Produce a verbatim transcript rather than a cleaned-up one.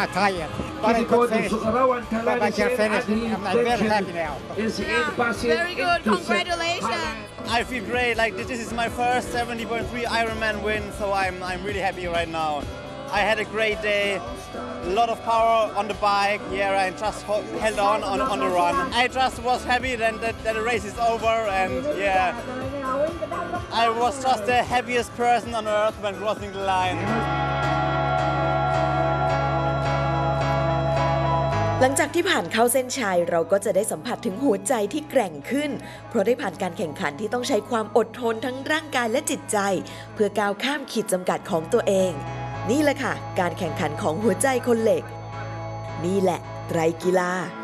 my tired, but I could finish. But I can finish. I'm very happy now. Yeah, very good. Congratulations. I feel great. Like this is my first seventy point three Ironman win, so I'm I'm really happy right now. I had a great day. A lot of power on the bike. Yeah, I just held on on, on the run. I just was happy that, that that the race is over, and yeah, I was just the happiest person on earth when crossing the line. หลังจากที่ผ่านเข้าเส้นชัยเราก็จะได้สัมผัสถึงหัวใจที่แกร่งขึ้นเพราะได้ผ่านการแข่งขันที่ต้องใช้ความอดทนทั้งร่างกายและจิตใจเพื่อก้าวข้ามขีดจำกัดของตัวเองนี่แหละค่ะการแข่งขันของหัวใจคนเหล็กนี่แหละไตรกีฬา